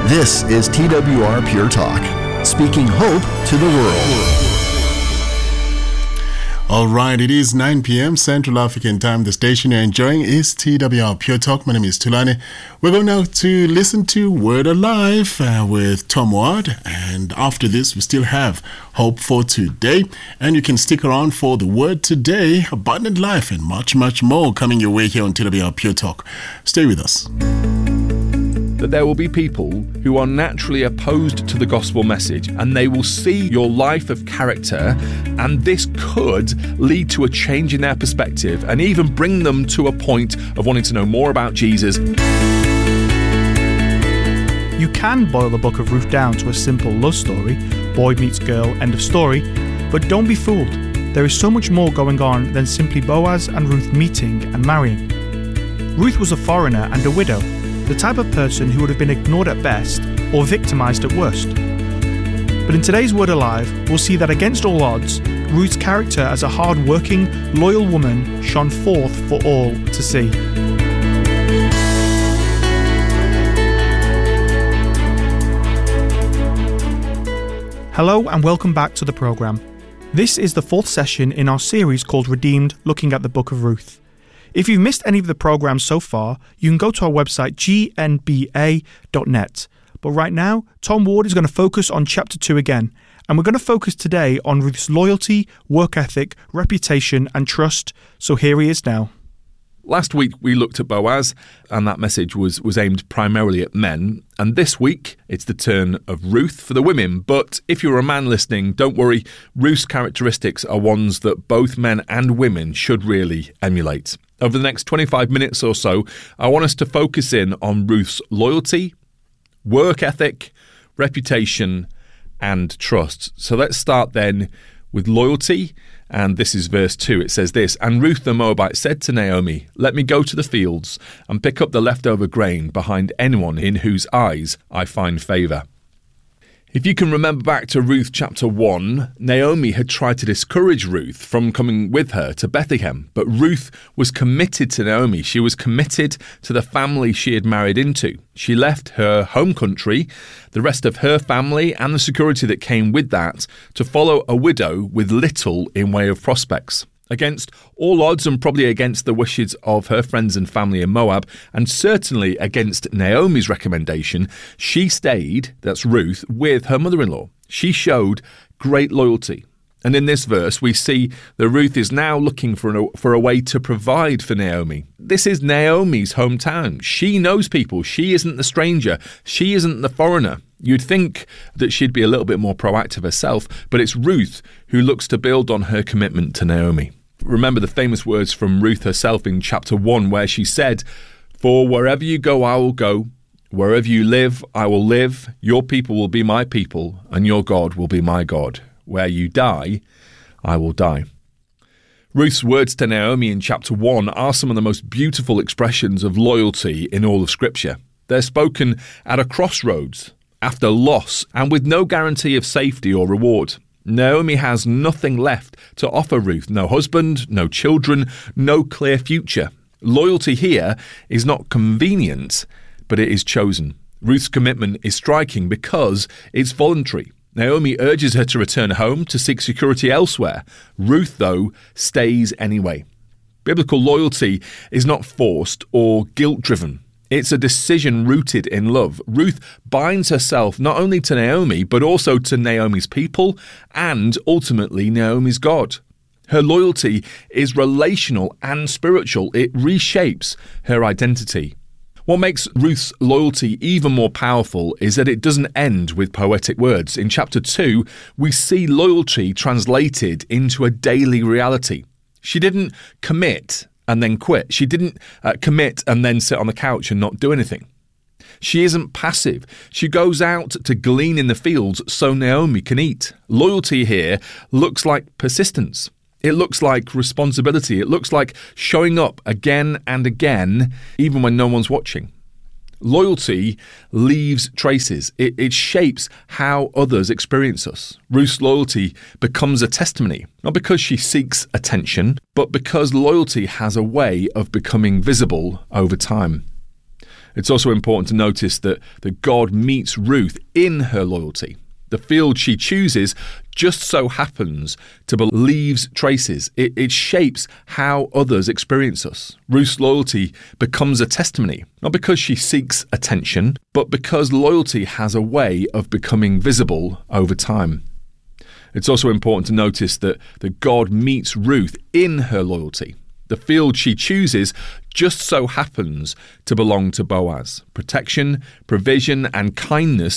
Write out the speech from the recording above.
This is TWR Pure Talk, speaking hope to the world. All right, it is 9 p.m. Central African time. The station you're enjoying is TWR Pure Talk. My name is Tulane. We're going now to listen to Word Alive with Tom Ward. And after this, we still have Hope for Today. And you can stick around for the Word Today, Abundant Life, and much, much more coming your way here on TWR Pure Talk. Stay with us. That there will be people who are naturally opposed to the gospel message, and they will see your life of character, and this could lead to a change in their perspective and even bring them to a point of wanting to know more about Jesus. You can boil the book of Ruth down to a simple love story, boy meets girl, end of story, but don't be fooled. There is so much more going on than simply Boaz and Ruth meeting and marrying. Ruth was a foreigner and a widow, the type of person who would have been ignored at best or victimized at worst. But in today's Word Alive, we'll see that against all odds, Ruth's character as a hard-working, loyal woman shone forth for all to see. Hello and welcome back to the programme. This is the fourth session in our series called Redeemed, looking at the Book of Ruth. If you've missed any of the programs so far, you can go to our website gnba.net. But right now, Tom Ward is going to focus on chapter 2 again, and we're going to focus today on Ruth's loyalty, work ethic, reputation and trust. So here he is now. Last week we looked at Boaz, and that message was aimed primarily at men. And this week it's the turn of Ruth for the women. But if you're a man listening, don't worry, Ruth's characteristics are ones that both men and women should really emulate. Over the next 25 minutes or so, I want us to focus in on Ruth's loyalty, work ethic, reputation, and trust. So let's start then with loyalty. And this is verse 2. It says this, "And Ruth the Moabite said to Naomi, 'Let me go to the fields and pick up the leftover grain behind anyone in whose eyes I find favour.'" If you can remember back to Ruth chapter 1, Naomi had tried to discourage Ruth from coming with her to Bethlehem, but Ruth was committed to Naomi. She was committed to the family she had married into. She left her home country, the rest of her family, and the security that came with that to follow a widow with little in way of prospects. Against all odds and probably against the wishes of her friends and family in Moab, and certainly against Naomi's recommendation, she stayed, that's Ruth, with her mother-in-law. She showed great loyalty. And in this verse, we see that Ruth is now looking for a way to provide for Naomi. This is Naomi's hometown. She knows people. She isn't the stranger. She isn't the foreigner. You'd think that she'd be a little bit more proactive herself, but it's Ruth who looks to build on her commitment to Naomi. Remember the famous words from Ruth herself in chapter 1 where she said, "For wherever you go, I will go. Wherever you live, I will live. Your people will be my people, and your God will be my God. Where you die, I will die." Ruth's words to Naomi in chapter 1 are some of the most beautiful expressions of loyalty in all of Scripture. They're spoken at a crossroads, after loss, and with no guarantee of safety or reward. Naomi has nothing left to offer Ruth. No husband, no children, no clear future. Loyalty here is not convenient, but it is chosen. Ruth's commitment is striking because it's voluntary. Naomi urges her to return home to seek security elsewhere. Ruth, though, stays anyway. Biblical loyalty is not forced or guilt-driven. It's a decision rooted in love. Ruth binds herself not only to Naomi, but also to Naomi's people and ultimately Naomi's God. Her loyalty is relational and spiritual. It reshapes her identity. What makes Ruth's loyalty even more powerful is that it doesn't end with poetic words. In chapter 2, we see loyalty translated into a daily reality. She didn't commit and then quit. She didn't commit and then sit on the couch and not do anything. She isn't passive. She goes out to glean in the fields so Naomi can eat. Loyalty here looks like persistence. It looks like responsibility. It looks like showing up again and again, even when no one's watching. Loyalty leaves traces. It shapes how others experience us. Ruth's loyalty becomes a testimony, not because she seeks attention, but because loyalty has a way of becoming visible over time. It's also important to notice that God meets Ruth in her loyalty. The field she chooses just so happens to be leaves traces. It shapes how others experience us. Ruth's loyalty becomes a testimony, not because she seeks attention, but because loyalty has a way of becoming visible over time. It's also important to notice that God meets Ruth in her loyalty. The field she chooses just so happens to belong to Boaz. Protection, provision, and kindness